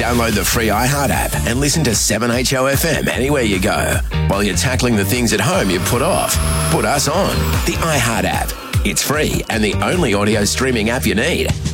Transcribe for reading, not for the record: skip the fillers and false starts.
Download the free iHeart app and listen to 7HOFM anywhere you go. While you're tackling the things at home you put off, put us on. The iHeart app. It's free and the only audio streaming app you need.